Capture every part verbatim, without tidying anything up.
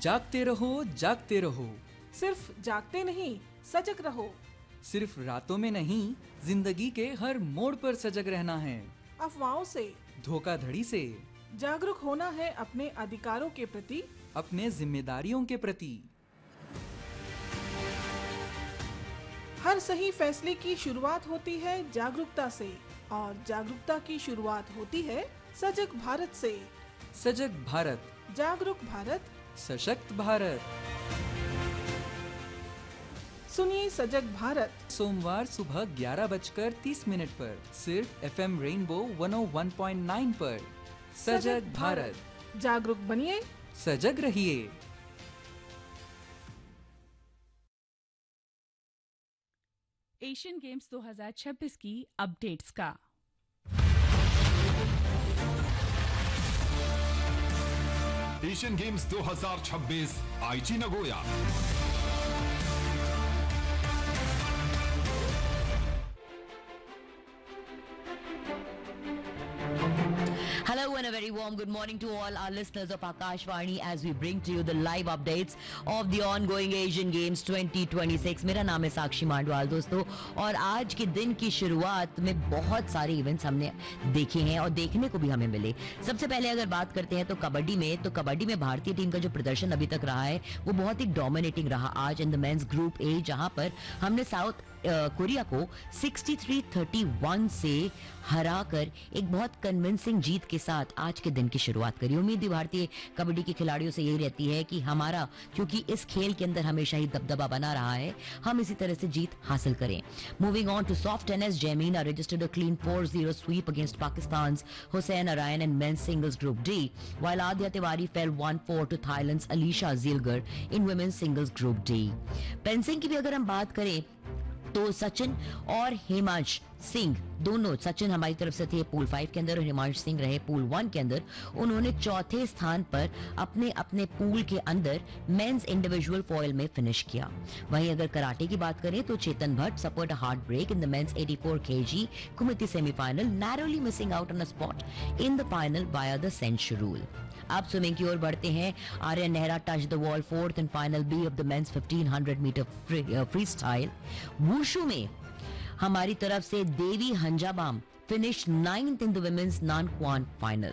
जागते रहो जागते रहो, सिर्फ जागते नहीं सजग रहो। सिर्फ रातों में नहीं, जिंदगी के हर मोड़ पर सजग रहना है। अफवाहों से, धोखाधड़ी से, जागरूक होना है अपने अधिकारों के प्रति, अपने जिम्मेदारियों के प्रति। हर सही फैसले की शुरुआत होती है जागरूकता से और जागरूकता की शुरुआत होती है सजग भारत से। सजग भारत, जागरूक भारत, सशक्त भारत। सुनिए सजग भारत सोमवार सुबह ग्यारह बजकर तीस मिनट पर सिर्फ एफ एम रेनबो वन ओ वन पॉइंट नाइन पर। सजग भारत, जागरूक बनिए, सजग रहिए। एशियन गेम्स दो हज़ार छब्बीस की अपडेट्स का एशियन गेम्स दो हज़ार छब्बीस आईची Nagoya. Hello and a very warm good morning to all our listeners of Akashvani as we bring to you the live updates of the ongoing Asian Games twenty twenty-six। मेरा नाम है साक्षी मांडवाल दोस्तों, और आज के दिन की शुरुआत में बहुत सारे इवेंट्स हमने देखे हैं और देखने को भी हमें मिले। सबसे पहले अगर बात करते हैं तो कबड्डी में, तो कबड्डी में भारतीय टीम का जो प्रदर्शन अभी तक रहा है वो बहुत ही डोमिनेटिंग रहा आज in the mains group A, जहां पर हमने साउथ कोरिया को तिरसठ इकतीस से हराकर एक बहुत कन्विंसिंग जीत के साथ आज के दिन की शुरुआत करी। उम्मीद भी भारतीय कबड्डी के खिलाड़ियों से यही रहती है कि हमारा, क्योंकि इस खेल के अंदर हमेशा ही दबदबा बना रहा है, हम इसी तरह से जीत हासिल करें। Moving on too soft tennis, जैमीना registered a clean four zero sweep against Pakistan's Hossein Arayan in men's singles group D, while Adya Tiwari fell one four to Thailand's Alisha Zielger in women's singles group D। Fencing की भी अगर हम बात करें तो सचिन और हिमांश सिंह दोनों, सचिन हमारी तरफ से थे पूल फाइव के अंदर और हिमांश सिंह रहे पूल वन के अंदर। उन्होंने चौथे स्थान पर अपने अपने पूल के अंदर मेंस इंडिविजुअल फॉइल में फिनिश किया। वहीं अगर कराटे की बात करें तो चेतन Bhatt suffered a heart break in the mains चौरासी KG कुमिति semifinal, narrowly missing out on a spot in the final via the सेंच rule. अब स्विमिंग की ओर बढ़ते हैं। Aryan Nehra touch the wall fourth and final B of the mains fifteen hundred metre free style. Wushu में हमारी तरफ से देवी हंजाबाम finish ninth in the women's non Kuan final.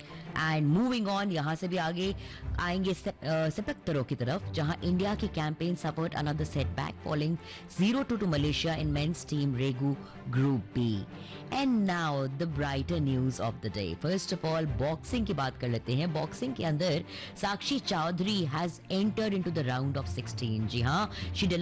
And moving on, यहां से भी आगे आएंगे सेपक की तरफ, जहां इंडिया की campaign suffered another setback following zero two to Malaysia in men's team रेगू group B. And now the brighter news of the day. First of all boxing की बात कर लेते हैं। बॉक्सिंग के अंदर साक्षी Chaudhary has entered into the round of sixteen. जी हां, she